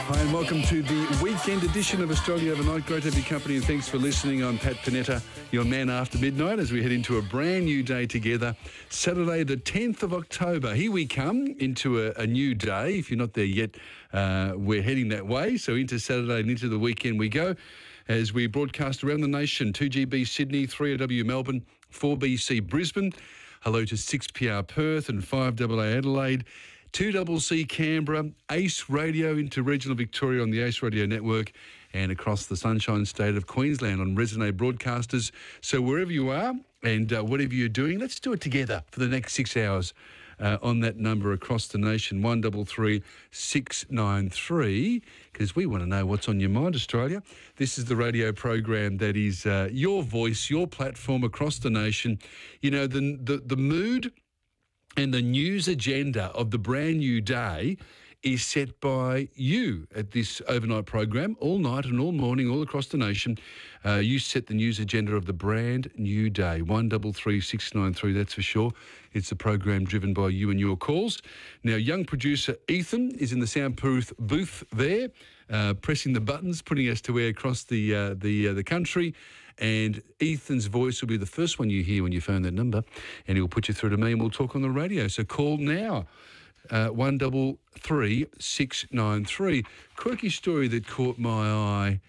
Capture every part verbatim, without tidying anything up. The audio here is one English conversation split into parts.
Hi and welcome to the weekend edition of Australia Overnight. Great to have your company and thanks for listening. I'm Pat Panetta, your man after midnight, as we head into a brand new day together. Saturday the tenth of October. Here we come into a, a new day. If you're not there yet, uh, we're heading that way. So into Saturday and into the weekend we go as we broadcast around the nation. two G B Sydney, three O W Melbourne, four B C Brisbane. Hello to six P R Perth and five A A Adelaide. two C C Canberra, Ace Radio into regional Victoria on the Ace Radio Network and across the Sunshine State of Queensland on Resonate Broadcasters. So wherever you are and uh, whatever you're doing, let's do it together for the next six hours uh, on that number across the nation, one three three, six nine three, because we want to know what's on your mind, Australia. This is the radio program that is uh, your voice, your platform across the nation. You know, the the, the mood and the news agenda of the brand new day is set by you at this overnight program, all night and all morning, all across the nation. Uh, you set the news agenda of the brand new day. one three three, six nine three, that's for sure. It's a program driven by you and your calls. Now, young producer Ethan is in the soundproof booth there, uh, pressing the buttons, putting us to air across the uh, the uh, the country. And Ethan's voice will be the first one you hear when you phone that number, and he'll put you through to me and we'll talk on the radio. So call now, uh, one three three, six nine three. Quirky story that caught my eye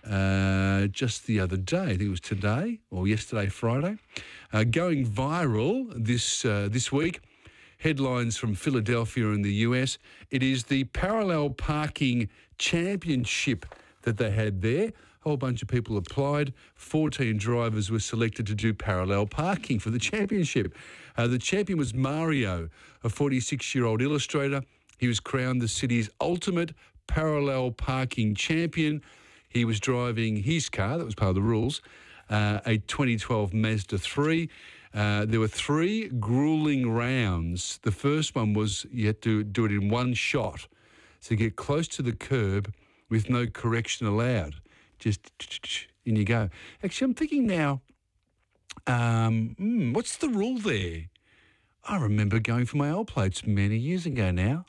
uh, just the other day. I think it was today or yesterday, Friday. Uh, going viral this uh, this week. Headlines from Philadelphia in the U S. It is the parallel parking championship that they had there. A whole bunch of people applied. fourteen drivers were selected to do parallel parking for the championship. Uh, the champion was Mario, a forty-six-year-old illustrator. He was crowned the city's ultimate parallel parking champion. He was driving his car, that was part of the rules, uh, a twenty twelve Mazda three. Uh, there were three gruelling rounds. The first one was you had to do it in one shot. So get close to the curb with no correction allowed. Just in you go. Actually, I'm thinking now, um, hmm, what's the rule there? I remember going for my old plates many years ago now.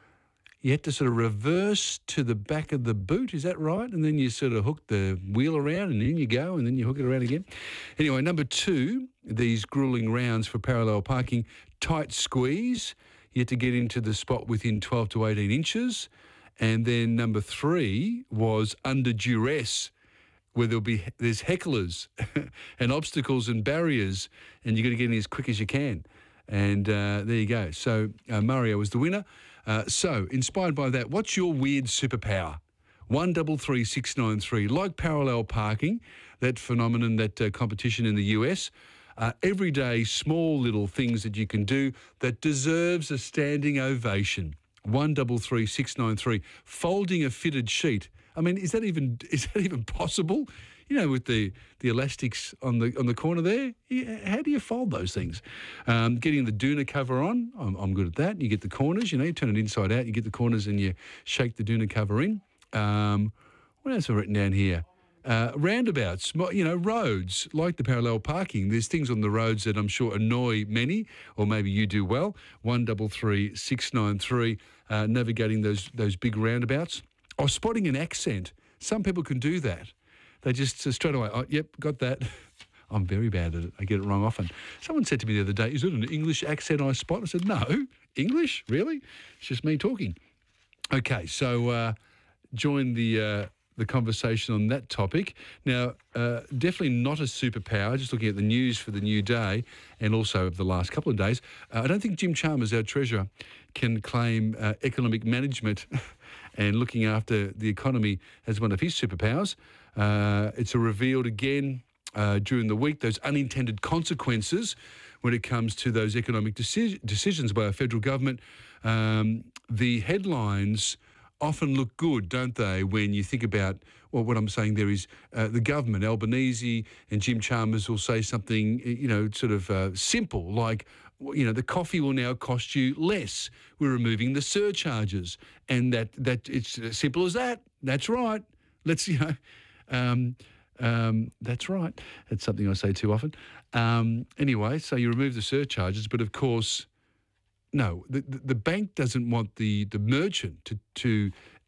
You had to sort of reverse to the back of the boot, is that right? And then you sort of hook the wheel around and in you go, and then you hook it around again. Anyway, number two, these gruelling rounds for parallel parking, tight squeeze. You had to get into the spot within twelve to eighteen inches. And then number three was under duress, where there'll be there's hecklers and obstacles and barriers, and you've got to get in as quick as you can. And uh, there you go. So uh, Mario was the winner. Uh, so inspired by that, what's your weird superpower? one three three, six nine three. Like parallel parking, that phenomenon, that uh, competition in the U S, uh, everyday small little things that you can do that deserves a standing ovation. one three three, six nine three. Folding a fitted sheet. I mean, is that even is that even possible? You know, with the, the elastics on the on the corner there, how do you fold those things? Um, getting the doona cover on, I'm, I'm good at that. You get the corners, you know, you turn it inside out, you get the corners and you shake the doona cover in. Um, what else have I written down here? Uh, roundabouts, you know, roads, like the parallel parking. There's things on the roads that I'm sure annoy many, or maybe you do well. one three three, six nine three, uh, navigating those those big roundabouts. Or spotting an accent. Some people can do that. They just uh, straight away, oh, yep, got that. I'm very bad at it. I get it wrong often. Someone said to me the other day, is it an English accent I spot? I said, no. English? Really? It's just me talking. Okay, so uh, join the... Uh, the conversation on that topic. Now, uh, definitely not a superpower, just looking at the news for the new day and also of the last couple of days. Uh, I don't think Jim Chalmers, our Treasurer, can claim uh, economic management and looking after the economy as one of his superpowers. Uh, it's revealed again uh, during the week, those unintended consequences when it comes to those economic deci- decisions by our federal government. Um, the headlines often look good, don't they, when you think about, well, what I'm saying there is uh, the government, Albanese and Jim Chalmers will say something, you know, sort of uh, simple, like, you know, the coffee will now cost you less. We're removing the surcharges. And that, that it's as simple as that. That's right. Let's, you know, um, um, that's right. That's something I say too often. Um, anyway, so you remove the surcharges, but of course, no, the, the bank doesn't want the, the merchant to, to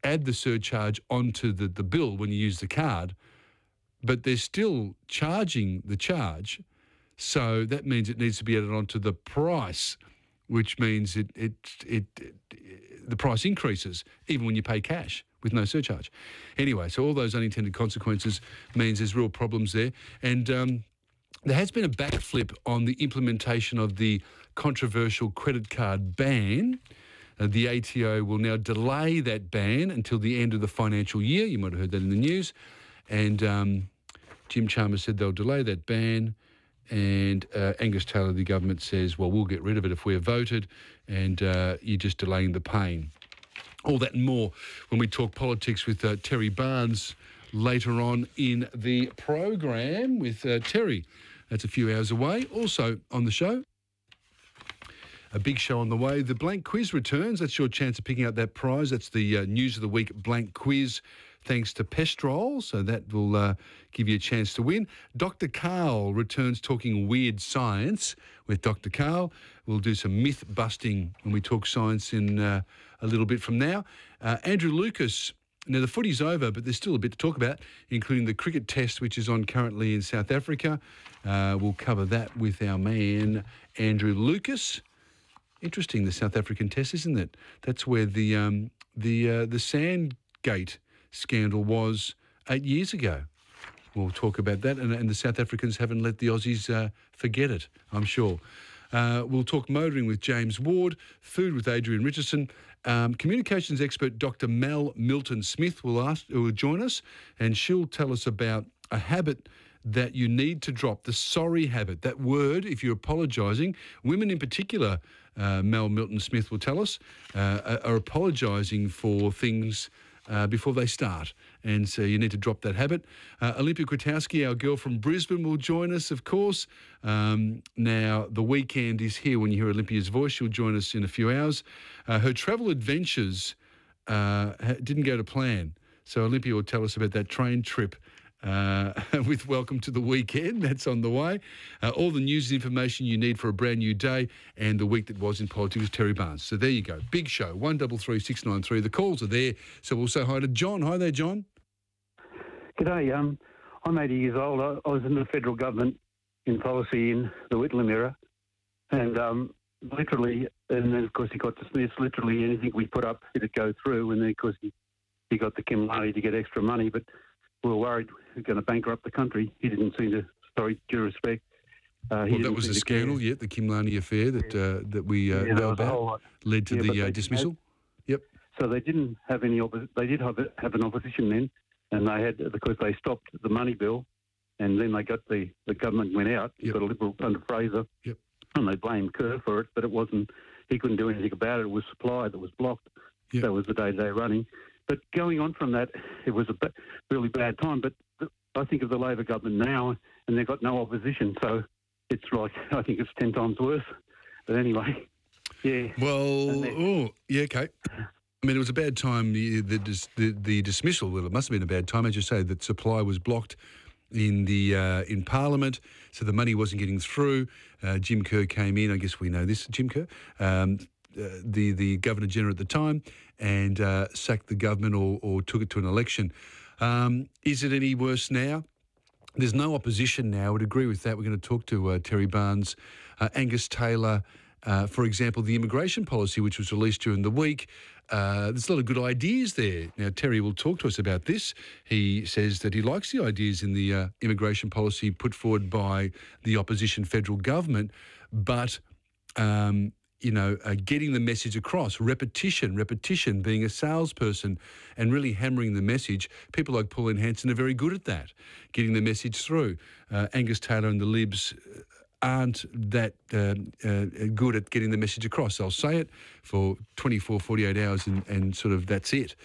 add the surcharge onto the, the bill when you use the card, but they're still charging the charge. So that means it needs to be added onto the price, which means it, it, it, it the price increases even when you pay cash with no surcharge. Anyway, so all those unintended consequences means there's real problems there. And um, there has been a backflip on the implementation of the controversial credit card ban. Uh, the A T O will now delay that ban until the end of the financial year. You might have heard that in the news. And um, Jim Chalmers said they'll delay that ban. And uh, Angus Taylor, the government, says, well, we'll get rid of it if we're voted, and uh, you're just delaying the pain. All that and more when we talk politics with uh, Terry Barnes later on in the program with uh, Terry. That's a few hours away. Also on the show, a big show on the way. The Blank Quiz returns. That's your chance of picking out that prize. That's the uh, News of the Week Blank Quiz, thanks to Pestrol. So that will uh, give you a chance to win. Doctor Karl returns talking weird science with Doctor Karl. We'll do some myth busting when we talk science in uh, a little bit from now. Uh, Andrew Lucas. Now, the footy's over, but there's still a bit to talk about, including the cricket test, which is on currently in South Africa. Uh, we'll cover that with our man, Andrew Lucas. Interesting, the South African test, isn't it? That's where the um, the uh, the Sandgate scandal was eight years ago. We'll talk about that, and, and the South Africans haven't let the Aussies uh, forget it, I'm sure. Uh, we'll talk motoring with James Ward, food with Adrian Richardson. Um, communications expert Doctor Mel Milton-Smith will ask, will join us, and she'll tell us about a habit that you need to drop, the sorry habit. That word, if you're apologising, women in particular, uh, Mel Milton-Smith will tell us, uh, are apologising for things uh, before they start. And so you need to drop that habit. Uh, Olympia Kwiatkowski, our girl from Brisbane, will join us, of course. Um, now, the weekend is here. When you hear Olympia's voice, she'll join us in a few hours. Uh, her travel adventures uh, didn't go to plan. So Olympia will tell us about that train trip uh, with Welcome to the Weekend. That's on the way. Uh, all the news and information you need for a brand new day and the week that was in politics with Terry Barnes. So there you go. Big show, one double three six nine three. The calls are there. So we'll say hi to John. Hi there, John. G'day. Um, I'm eighty years old. I, I was in the federal government in policy in the Whitlam era. And um, literally, and then of course he got dismissed, literally anything we put up, it'd go through. And then of course he, he got the Kimlani to get extra money. But we were worried we were going to bankrupt the country. He didn't seem to, sorry, due respect. Uh, well, that was a scandal, yeah, the Kimlani affair that uh, that we uh, yeah, know about, led to yeah, the uh, they, dismissal. They, yep. So they didn't have any, oppo- they did have, have an opposition then, and they had, because they stopped the money bill, and then they got the, the government went out, yep. got a Liberal under Fraser, yep. and they blamed Kerr for it, but it wasn't, he couldn't do anything about it. It was supply that was blocked. Yep. That was the day-to-day running. But going on from that, it was a b- really bad time. But th- I think of the Labor government now, and they've got no opposition, so it's like, I think it's ten times worse. But anyway, yeah. Well, oh, yeah, okay. I mean, it was a bad time, the, the, the, the dismissal, well, it must have been a bad time, as you say, that supply was blocked in the uh, in Parliament, so the money wasn't getting through. Uh, Jim Kerr came in, I guess we know this, Jim Kerr, um, uh, the, the Governor-General at the time, and uh, sacked the government or, or took it to an election. Um, is it any worse now? There's no opposition now. I would agree with that. We're going to talk to uh, Terry Barnes, uh, Angus Taylor, uh, for example, the immigration policy, which was released during the week. Uh, there's a lot of good ideas there. Now, Terry will talk to us about this. He says that he likes the ideas in the uh, immigration policy put forward by the opposition federal government, but um, you know, uh, getting the message across, repetition, repetition, being a salesperson and really hammering the message. People like Pauline Hanson are very good at that, getting the message through. Uh, Angus Taylor and the Libs aren't that uh, uh, good at getting the message across. They'll say it for twenty-four, forty-eight hours and, and sort of that's it.